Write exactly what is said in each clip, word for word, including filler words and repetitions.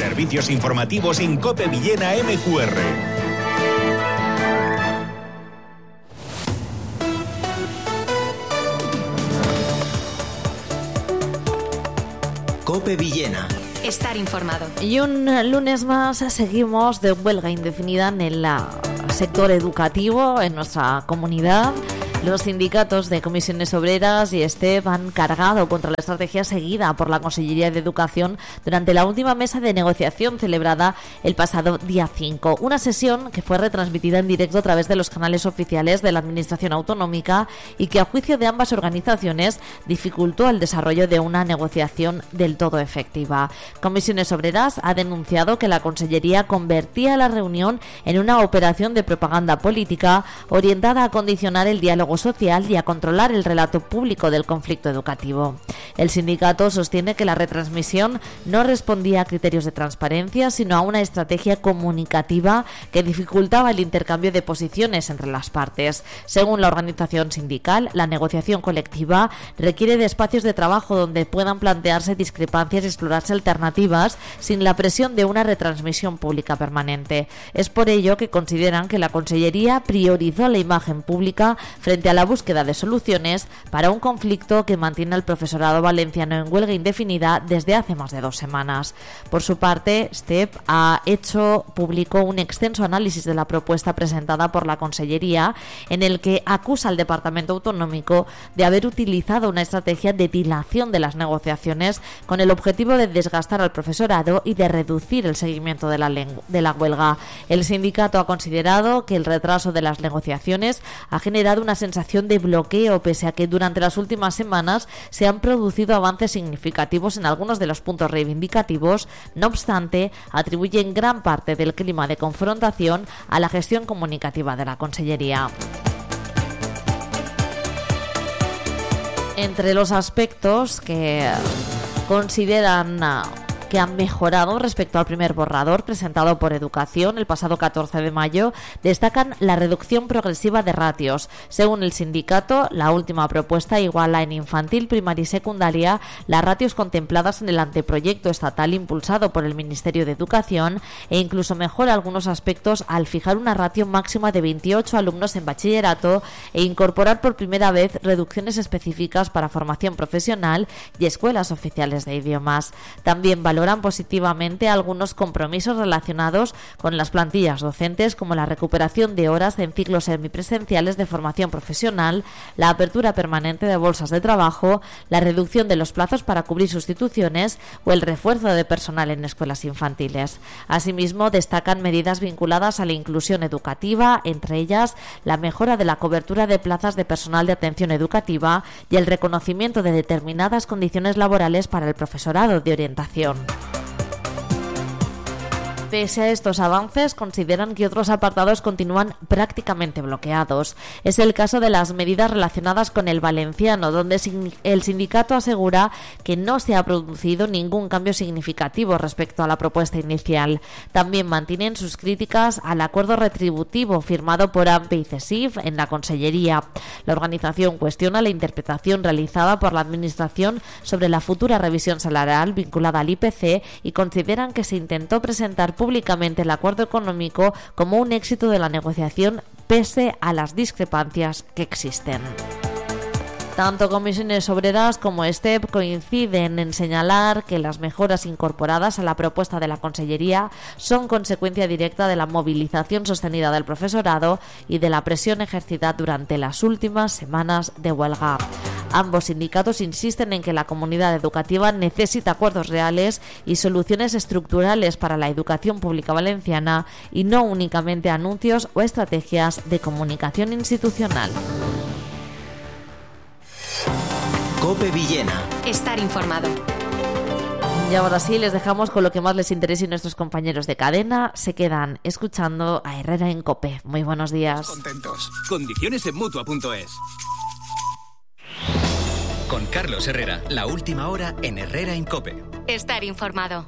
Servicios informativos Incope Villena M Q R. COPE Villena. Estar informado. Y un lunes más seguimos de huelga indefinida en el sector educativo en nuestra comunidad. Los sindicatos de comisiones obreras y STEP han cargado contra la estrategia seguida por la Consellería de Educación durante la última mesa de negociación celebrada el pasado día cinco. Una sesión que fue retransmitida en directo a través de los canales oficiales de la Administración Autonómica y que, a juicio de ambas organizaciones, dificultó el desarrollo de una negociación del todo efectiva. Comisiones Obreras ha denunciado que la Consellería convertía la reunión en una operación de propaganda política orientada a condicionar el diálogo social y a controlar el relato público del conflicto educativo. El sindicato sostiene que la retransmisión no respondía a criterios de transparencia, sino a una estrategia comunicativa que dificultaba el intercambio de posiciones entre las partes. Según la organización sindical, la negociación colectiva requiere de espacios de trabajo donde puedan plantearse discrepancias y explorarse alternativas sin la presión de una retransmisión pública permanente. Es por ello que consideran que la Consellería priorizó la imagen pública frente a la búsqueda de soluciones para un conflicto que mantiene al profesorado valenciano en huelga indefinida desde hace más de dos semanas. Por su parte, STEP ha hecho público un extenso análisis de la propuesta presentada por la Consellería, en el que acusa al Departamento Autonómico de haber utilizado una estrategia de dilación de las negociaciones con el objetivo de desgastar al profesorado y de reducir el seguimiento de la, lengu- de la huelga. El sindicato ha considerado que el retraso de las negociaciones ha generado una sensación de bloqueo, pese a que durante las últimas semanas se han producido avances significativos en algunos de los puntos reivindicativos. No obstante, atribuyen gran parte del clima de confrontación a la gestión comunicativa de la Consellería. Entre los aspectos que consideran que han mejorado respecto al primer borrador presentado por Educación el pasado catorce de mayo, destacan la reducción progresiva de ratios. Según el sindicato, la última propuesta iguala en infantil, primaria y secundaria las ratios contempladas en el anteproyecto estatal impulsado por el Ministerio de Educación, e incluso mejora algunos aspectos al fijar una ratio máxima de veintiocho alumnos en bachillerato e incorporar por primera vez reducciones específicas para formación profesional y escuelas oficiales de idiomas. También valoran positivamente algunos compromisos relacionados con las plantillas docentes, como la recuperación de horas en ciclos semipresenciales de formación profesional, la apertura permanente de bolsas de trabajo, la reducción de los plazos para cubrir sustituciones o el refuerzo de personal en escuelas infantiles. Asimismo, destacan medidas vinculadas a la inclusión educativa, entre ellas la mejora de la cobertura de plazas de personal de atención educativa y el reconocimiento de determinadas condiciones laborales para el profesorado de orientación. Pese a estos avances, consideran que otros apartados continúan prácticamente bloqueados. Es el caso de las medidas relacionadas con el valenciano, donde el sindicato asegura que no se ha producido ningún cambio significativo respecto a la propuesta inicial. También mantienen sus críticas al acuerdo retributivo firmado por A M P y CESIF en la Consellería. La organización cuestiona la interpretación realizada por la Administración sobre la futura revisión salarial vinculada al I P C y consideran que se intentó presentar públicamente el acuerdo económico como un éxito de la negociación pese a las discrepancias que existen. Tanto Comisiones Obreras como STEP coinciden en señalar que las mejoras incorporadas a la propuesta de la Consellería son consecuencia directa de la movilización sostenida del profesorado y de la presión ejercida durante las últimas semanas de huelga. Ambos sindicatos insisten en que la comunidad educativa necesita acuerdos reales y soluciones estructurales para la educación pública valenciana y no únicamente anuncios o estrategias de comunicación institucional. COPE Villena. Estar informado. Y ahora sí, les dejamos con lo que más les interese, y nuestros compañeros de cadena se quedan escuchando a Herrera en COPE. Muy buenos días. Contentos. Condiciones en Mutua punto es. Con Carlos Herrera, la última hora en Herrera en COPE. Estar informado.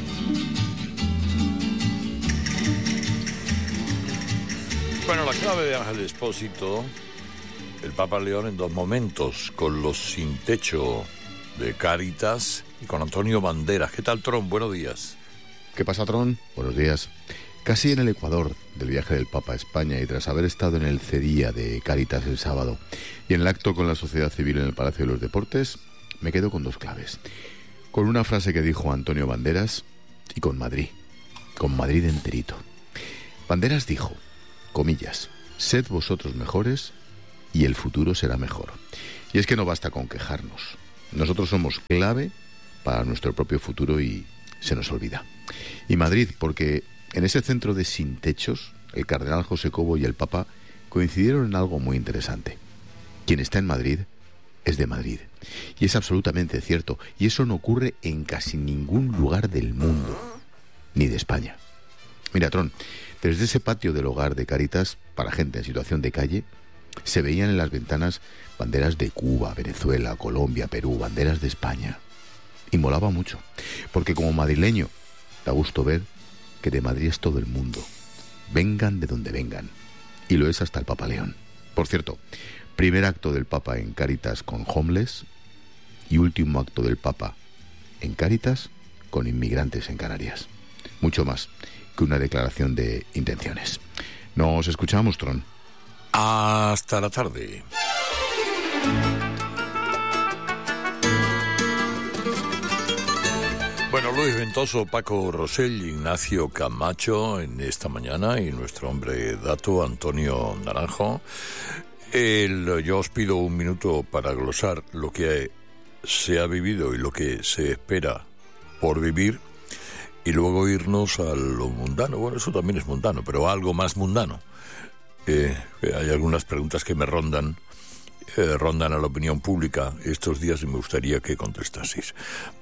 Bueno, la clave de Ángel Expósito, el Papa León en dos momentos, con los sin techo de Cáritas y con Antonio Banderas. ¿Qué tal, Tron? Buenos días. ¿Qué pasa, Tron? Buenos días. Casi en el Ecuador del viaje del Papa a España y tras haber estado en el C-Día de Cáritas el sábado y en el acto con la sociedad civil en el Palacio de los Deportes, me quedo con dos claves. Con una frase que dijo Antonio Banderas y con Madrid. Con Madrid enterito. Banderas dijo, comillas, sed vosotros mejores y el futuro será mejor. Y es que no basta con quejarnos. Nosotros somos clave para nuestro propio futuro y se nos olvida. Y Madrid, porque en ese centro de sin techos, el cardenal José Cobo y el Papa coincidieron en algo muy interesante. Quien está en Madrid es de Madrid. Y es absolutamente cierto. Y eso no ocurre en casi ningún lugar del mundo, ni de España. Mira, Tron, desde ese patio del hogar de Cáritas, para gente en situación de calle, se veían en las ventanas banderas de Cuba, Venezuela, Colombia, Perú, banderas de España. Y molaba mucho, porque como madrileño, da gusto ver que de Madrid es todo el mundo. Vengan de donde vengan. Y lo es hasta el Papa León. Por cierto, primer acto del Papa en Cáritas con homeless y último acto del Papa en Cáritas con inmigrantes en Canarias. Mucho más que una declaración de intenciones. Nos escuchamos, Tron. Hasta la tarde. Bueno, Luis Ventoso, Paco Rosell, Ignacio Camacho en esta mañana y nuestro hombre dato, Antonio Naranjo. El, yo os pido un minuto para glosar lo que se ha vivido y lo que se espera por vivir y luego irnos a lo mundano. Bueno, eso también es mundano, pero algo más mundano. Eh, hay algunas preguntas que me rondan. Eh, rondan a la opinión pública estos días y me gustaría que contestaseis.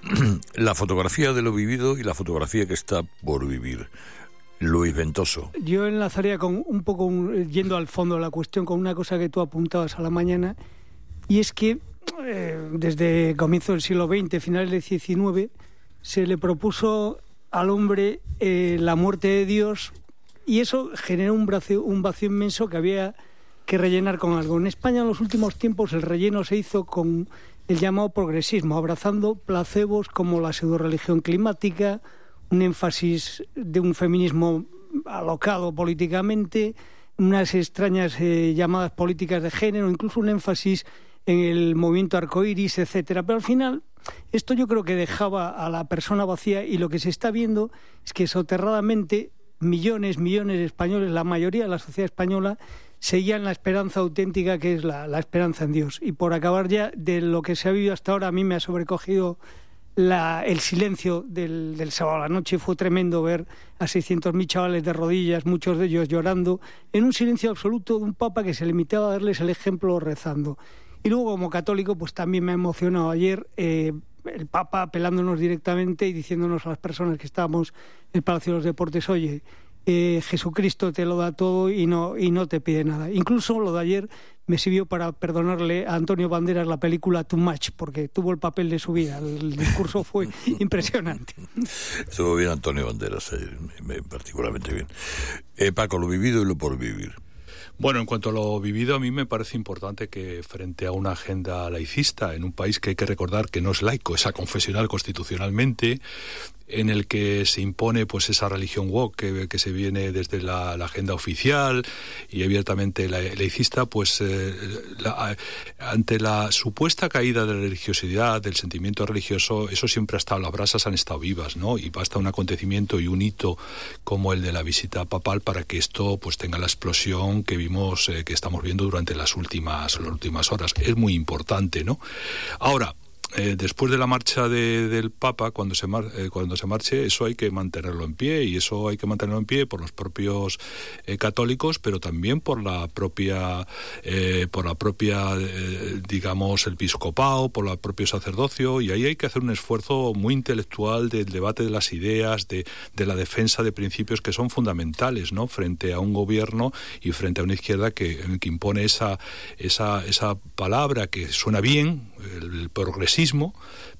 La fotografía de lo vivido y la fotografía que está por vivir. Luis Ventoso. Yo enlazaría con un poco, un, yendo al fondo de la cuestión, con una cosa que tú apuntabas a la mañana, y es que eh, desde comienzo del siglo veinte, finales del diecinueve, se le propuso al hombre eh, la muerte de Dios, y eso generó un vacío, un vacío inmenso que había que rellenar con algo. En España en los últimos tiempos el relleno se hizo con el llamado progresismo, abrazando placebos como la pseudoreligión climática, un énfasis de un feminismo alocado políticamente, unas extrañas eh, llamadas políticas de género, incluso un énfasis en el movimiento arcoíris, etcétera. Pero al final esto yo creo que dejaba a la persona vacía y lo que se está viendo es que soterradamente millones, millones de españoles, la mayoría de la sociedad española, seguían la esperanza auténtica que es la, la esperanza en Dios. Y por acabar ya de lo que se ha vivido hasta ahora, a mí me ha sobrecogido la, el silencio del, del sábado a la noche. Fue tremendo ver a seiscientos mil chavales de rodillas, muchos de ellos llorando, en un silencio absoluto de un papa que se limitaba a darles el ejemplo rezando. Y luego, como católico, pues también me ha emocionado ayer eh, el Papa apelándonos directamente y diciéndonos a las personas que estábamos en el Palacio de los Deportes, oye, Eh, Jesucristo te lo da todo y no y no te pide nada. Incluso lo de ayer me sirvió para perdonarle a Antonio Banderas la película Too Much, porque tuvo el papel de su vida. El discurso fue impresionante. Estuvo bien Antonio Banderas ayer, me, me, particularmente bien. Eh, Paco, lo vivido y lo por vivir. Bueno, en cuanto a lo vivido, a mí me parece importante que frente a una agenda laicista, en un país que hay que recordar que no es laico, es aconfesional constitucionalmente, en el que se impone pues esa religión woke que, que se viene desde la, la agenda oficial y abiertamente la, laicista, pues eh, la, ante la supuesta caída de la religiosidad, del sentimiento religioso, eso siempre ha estado, las brasas han estado vivas, ¿no? Y basta un acontecimiento y un hito como el de la visita papal para que esto pues tenga la explosión que vimos, eh, que estamos viendo durante las últimas, las últimas horas. Es muy importante, ¿no? Ahora, Eh, después de la marcha de, del Papa, cuando se, mar, eh, cuando se marche, eso hay que mantenerlo en pie, y eso hay que mantenerlo en pie por los propios eh, católicos, pero también por la propia, eh, por la propia, eh, digamos, el episcopado, por el propio sacerdocio, y ahí hay que hacer un esfuerzo muy intelectual del debate de las ideas, de, de la defensa de principios que son fundamentales, ¿no? Frente a un gobierno y frente a una izquierda que, que impone esa, esa, esa palabra que suena bien, el, el progresismo,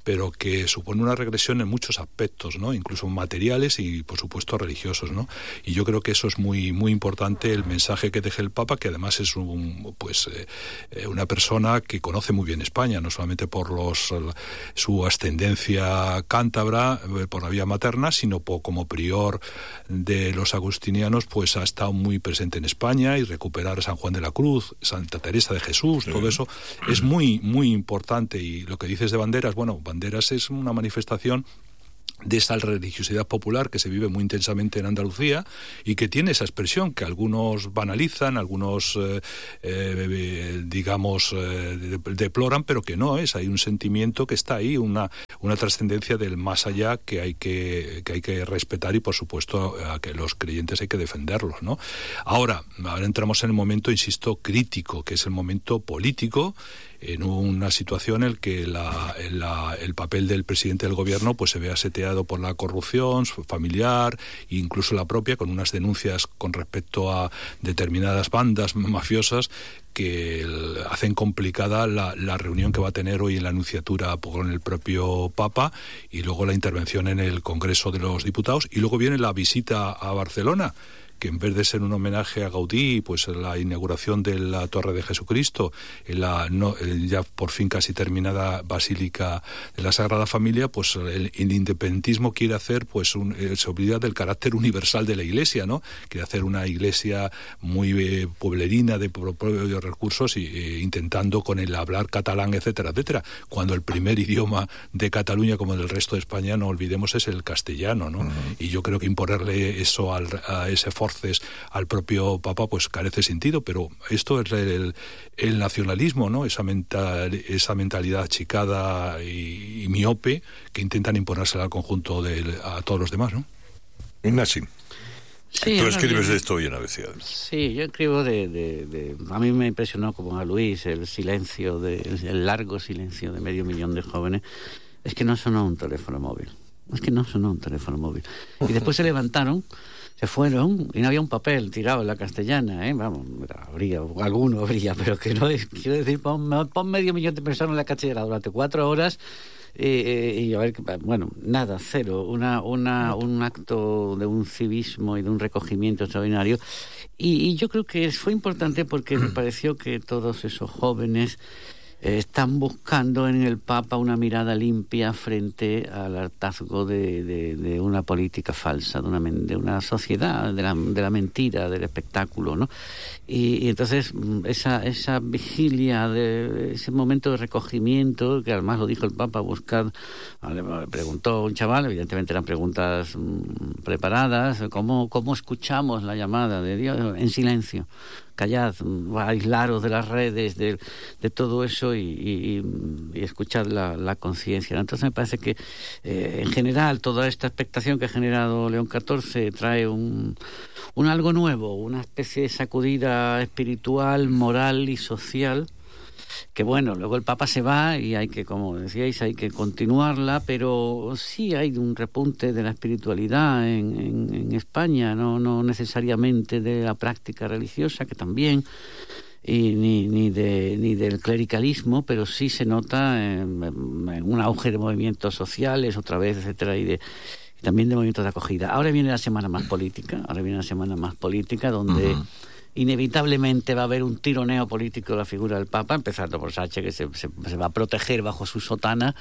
pero que supone una regresión en muchos aspectos, ¿no? Incluso materiales y, por supuesto, religiosos, ¿no? Y yo creo que eso es muy muy importante, el mensaje que deje el Papa, que además es un pues eh, una persona que conoce muy bien España, no solamente por los su ascendencia cántabra eh, por la vía materna, sino por, como prior de los agustinianos, pues ha estado muy presente en España, y recuperar San Juan de la Cruz, Santa Teresa de Jesús, sí. Todo eso es muy muy importante. Y lo que dices de Banderas, bueno, Banderas es una manifestación de esa religiosidad popular que se vive muy intensamente en Andalucía y que tiene esa expresión que algunos banalizan, algunos eh, eh, digamos eh, deploran, pero que no es. Hay un sentimiento que está ahí, una una trascendencia del más allá que hay que que hay que respetar, y por supuesto a que los creyentes hay que defenderlos, ¿no? Ahora, ahora entramos en el momento, insisto, crítico, que es el momento político, en una situación en la que la, la, el papel del presidente del gobierno pues se ve aseteado por la corrupción familiar, incluso la propia, con unas denuncias con respecto a determinadas bandas mafiosas que hacen complicada la, la reunión que va a tener hoy en la Anunciatura con el propio Papa, y luego la intervención en el Congreso de los Diputados, y luego viene la visita a Barcelona, que en vez de ser un homenaje a Gaudí, pues la inauguración de la Torre de Jesucristo, en la no, ya por fin casi terminada Basílica de la Sagrada Familia, pues el, el independentismo quiere hacer, pues un, eh, se olvida del carácter universal de la Iglesia, ¿no? Quiere hacer una Iglesia muy eh, pueblerina, de propios recursos, y eh, intentando con el hablar catalán, etcétera, etcétera, cuando el primer idioma de Cataluña, como del resto de España, no olvidemos, es el castellano, ¿no? Uh-huh. Y yo creo que imponerle eso al, a ese force al propio Papa pues carece sentido, pero esto es el, el nacionalismo, ¿no? Esa mental, esa mentalidad achicada y, y miope que intentan imponérsela al conjunto de a todos los demás, ¿no? Ignacio, sí, tú escribes de esto hoy en A B C. Sí, yo escribo de, de, de... A mí me impresionó, como a Luis, el silencio, de, el largo silencio de medio millón de jóvenes. Es que no sonó un teléfono móvil. Es que no sonó un teléfono móvil. Y después se levantaron, se fueron, y no había un papel tirado en la Castellana, ¿eh? Vamos, habría, alguno habría, pero que no es, quiero decir, pon, pon medio millón de personas en la Castellana durante cuatro horas, eh, y a ver, bueno, nada, cero, una, una, un acto de un civismo y de un recogimiento extraordinario, y, y yo creo que fue importante porque me pareció que todos esos jóvenes Eh, están buscando en el Papa una mirada limpia frente al hartazgo de, de, de una política falsa, de una, de una sociedad, de la, de la mentira, del espectáculo, ¿no? Y, y entonces esa, esa vigilia, de ese momento de recogimiento, que además lo dijo el Papa, buscar, le preguntó un chaval, evidentemente eran preguntas mmm, preparadas, ¿cómo, cómo escuchamos la llamada de Dios? En silencio. Callad, aislaros de las redes, de, de todo eso, y, y, y escuchad la, la conciencia. Entonces me parece que eh, en general toda esta expectación que ha generado León catorce trae un, un algo nuevo, una especie de sacudida espiritual, moral y social, que bueno, luego el Papa se va y hay que, como decíais, hay que continuarla, pero sí hay un repunte de la espiritualidad en, en, en España, no, no necesariamente de la práctica religiosa, que también, y ni, ni, de, ni del clericalismo, pero sí se nota en, en un auge de movimientos sociales, otra vez, etcétera, y de y también de movimientos de acogida. Ahora viene la semana más política, ahora viene la semana más política, donde uh-huh. inevitablemente va a haber un tironeo político de la figura del Papa, empezando por Sánchez, que se, se, se va a proteger bajo su sotana.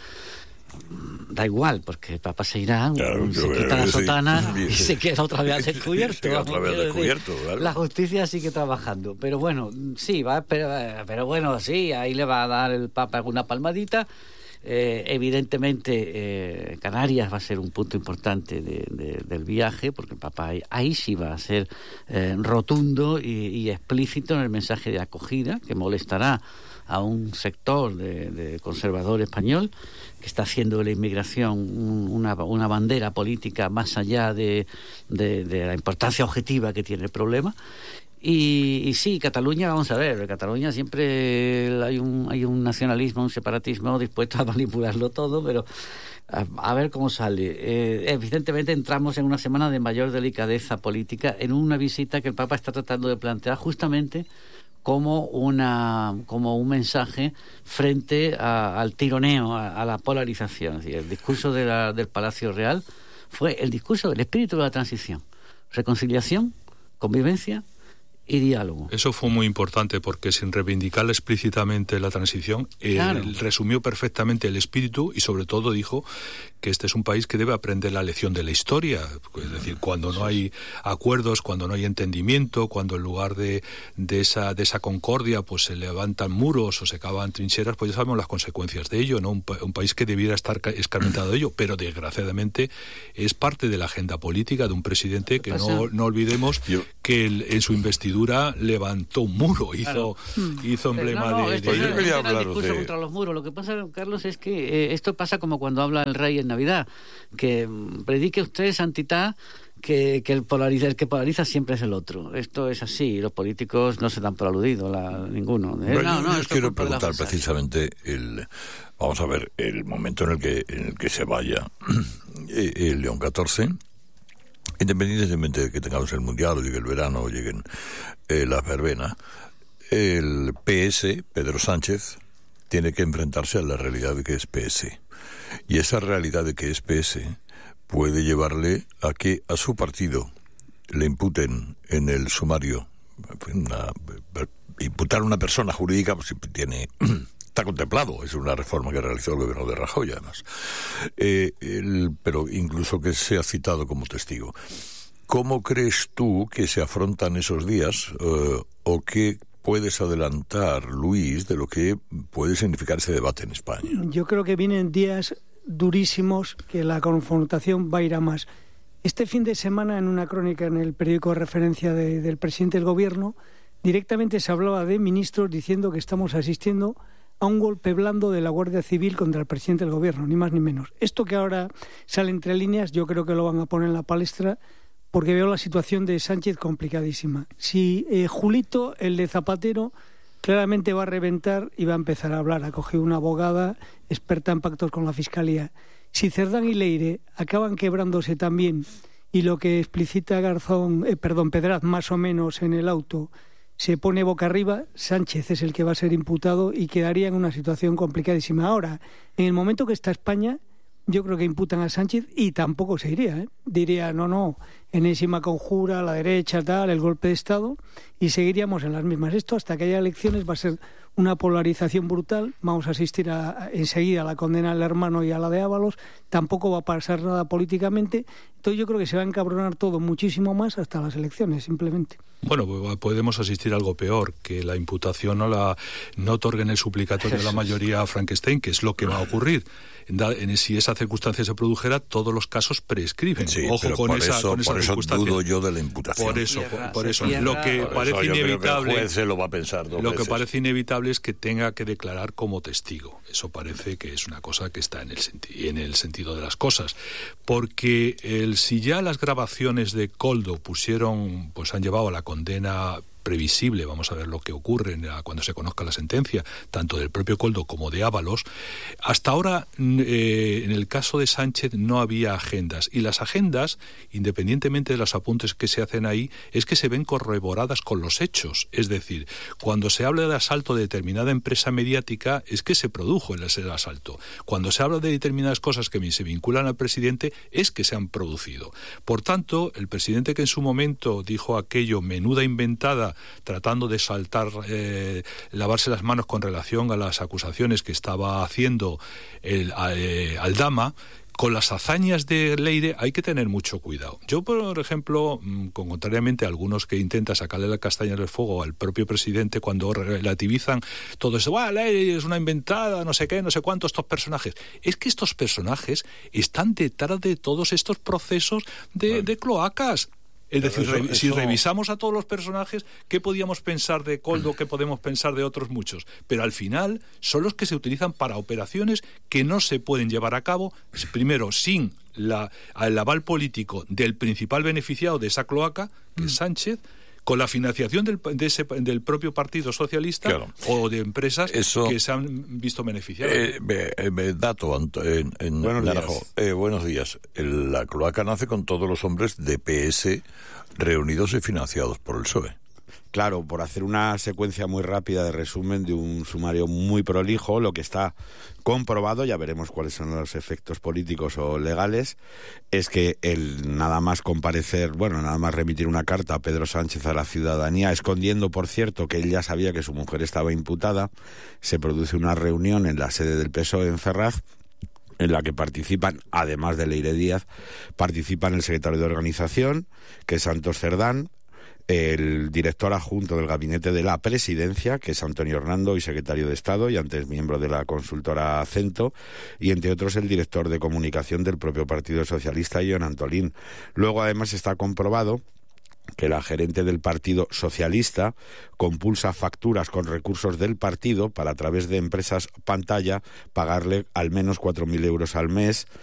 Da igual, porque el Papa se irá, claro, se quita la sotana sí, y se queda otra vez al descubierto. Queda otra vez al descubierto, claro. La justicia sigue trabajando. Pero bueno, sí, va, pero, pero bueno, sí, ahí le va a dar el Papa alguna palmadita. Eh, evidentemente eh, Canarias va a ser un punto importante de, de, del viaje, porque el Papa ahí, ahí sí va a ser eh, rotundo y, y explícito en el mensaje de acogida, que molestará a un sector de, de conservador español que está haciendo de la inmigración una, una bandera política más allá de, de, de la importancia objetiva que tiene el problema. Y, y sí, Cataluña, vamos a ver, en Cataluña siempre hay un, hay un nacionalismo, un separatismo dispuesto a manipularlo todo, pero a, a ver cómo sale. Eh, evidentemente entramos en una semana de mayor delicadeza política, en una visita que el Papa está tratando de plantear justamente como una como un mensaje frente a, al tironeo, a, a la polarización. Es decir, el discurso de la, del Palacio Real fue el discurso del espíritu de la transición. Reconciliación, convivencia y diálogo. Eso fue muy importante porque sin reivindicar explícitamente la transición, Claro. él resumió perfectamente el espíritu y sobre todo dijo que este es un país que debe aprender la lección de la historia. Es decir, cuando no hay acuerdos, cuando no hay entendimiento, cuando en lugar de, de, esa, de esa concordia pues se levantan muros o se cavan trincheras, pues ya sabemos las consecuencias de ello, ¿no? Un, un país que debiera estar escarmentado de ello, pero desgraciadamente es parte de la agenda política de un presidente que no, no olvidemos Yo. que el, en su investidura levantó un muro, hizo, claro. hizo emblema no, no, de... Este de no, yo quería este hablar el discurso de... contra los muros. Lo que pasa, Carlos, es que eh, esto pasa como cuando habla el rey en Navidad, que mm, predique usted, santidad, que, que el, polariza, el que polariza siempre es el otro. Esto es así, los políticos no se dan por aludido, la, ninguno. Eh, bueno, no, yo no, os quiero preguntar precisamente el... Vamos a ver, el momento en el que, en el que se vaya el León catorce... Independientemente de que tengamos el Mundial, o llegue el verano, o lleguen eh, las verbenas, el P S, Pedro Sánchez, tiene que enfrentarse a la realidad de que es P S. Y esa realidad de que es P S puede llevarle a que a su partido le imputen en el sumario, una, imputar a una persona jurídica, pues tiene... Está contemplado, es una reforma que realizó el gobierno de Rajoy, además. Eh, el, pero incluso que sea citado como testigo. ¿Cómo crees tú que se afrontan esos días eh, o qué puedes adelantar, Luis, de lo que puede significar ese debate en España? Yo creo que vienen días durísimos, que la confrontación va a ir a más. Este fin de semana, en una crónica en el periódico de referencia de, del presidente del gobierno, directamente se hablaba de ministros diciendo que estamos asistiendo a un golpe blando de la Guardia Civil contra el presidente del gobierno, ni más ni menos. Esto que ahora sale entre líneas, yo creo que lo van a poner en la palestra, porque veo la situación de Sánchez complicadísima. Si eh, Julito, el de Zapatero, claramente va a reventar y va a empezar a hablar. Ha cogido una abogada experta en pactos con la Fiscalía. Si Cerdán y Leire acaban quebrándose también, y lo que explicita Garzón, eh, perdón, Pedraz, más o menos en el auto, se pone boca arriba, Sánchez es el que va a ser imputado y quedaría en una situación complicadísima. Ahora, en el momento que está España, yo creo que imputan a Sánchez y tampoco se iría, ¿eh? Diría, no, no, enésima conjura, la derecha, tal, el golpe de Estado, y seguiríamos en las mismas. Esto, hasta que haya elecciones, va a ser una polarización brutal. Vamos a asistir a, a, enseguida a la condena del hermano y a la de Ábalos. Tampoco va a pasar nada políticamente. Entonces yo creo que se va a encabronar todo muchísimo más hasta las elecciones, simplemente. Bueno, pues podemos asistir a algo peor, que la imputación no la no otorguen el suplicatorio de la mayoría a Frankenstein, que es lo que va a ocurrir. En, en, si esa circunstancia se produjera, todos los casos prescriben. Sí, Ojo pero con por esa, eso, con esa por eso circunstancia. dudo yo de la imputación. Por eso, cierra, por, por eso. cierra, lo que por parece eso yo inevitable, creo que el juez se lo va a pensar dos lo veces. que parece inevitable es que tenga que declarar como testigo. Eso parece que es una cosa que está en el senti- en el sentido de las cosas, porque el, si ya las grabaciones de Koldo pusieron, pues han llevado a la condena previsible, vamos a ver lo que ocurre cuando se conozca la sentencia, tanto del propio Koldo como de Ábalos. Hasta ahora, eh, en el caso de Sánchez no había agendas, y las agendas, independientemente de los apuntes que se hacen ahí, es que se ven corroboradas con los hechos. Es decir, cuando se habla de asalto de determinada empresa mediática, es que se produjo el asalto. Cuando se habla de determinadas cosas que se vinculan al presidente, es que se han producido. Por tanto, el presidente que en su momento dijo aquello, menuda inventada, tratando de saltar, eh, lavarse las manos con relación a las acusaciones que estaba haciendo el eh, Aldama, con las hazañas de Leire hay que tener mucho cuidado. Yo, por ejemplo, con, contrariamente a algunos que intentan sacarle la castaña del fuego al propio presidente cuando relativizan todo eso, ¡ah, Leire es una inventada, no sé qué, no sé cuántos, estos personajes! Es que estos personajes están detrás de todos estos procesos de, bueno. de cloacas. Es decir, eso, re, si eso... revisamos a todos los personajes, ¿qué podíamos pensar de Koldo? ¿Qué podemos pensar de otros muchos? Pero al final son los que se utilizan para operaciones que no se pueden llevar a cabo, primero, sin la, el aval político del principal beneficiado de esa cloaca, que mm. es Sánchez, con la financiación del, de ese, del propio Partido Socialista, claro, o de empresas eso, que se han visto beneficiadas. Eh, eh, dato, en, en buenos, Naranjo, días. Eh, buenos días. La cloaca nace con todos los hombres de P S reunidos y financiados por el P S O E. Claro, por hacer una secuencia muy rápida de resumen de un sumario muy prolijo, lo que está comprobado, ya veremos cuáles son los efectos políticos o legales, es que el nada más comparecer, bueno, nada más remitir una carta a Pedro Sánchez a la ciudadanía, escondiendo, por cierto, que él ya sabía que su mujer estaba imputada, se produce una reunión en la sede del P S O E en Ferraz, en la que participan, además de Leire Díaz, participan el secretario de organización, que es Santos Cerdán, el director adjunto del gabinete de la presidencia, que es Antonio Hernando, y secretario de Estado, y antes miembro de la consultora Acento, y entre otros el director de comunicación del propio Partido Socialista, Jon Antolín. Luego, además, está comprobado que la gerente del Partido Socialista compulsa facturas con recursos del partido para, a través de empresas pantalla, pagarle al menos cuatro mil euros al mes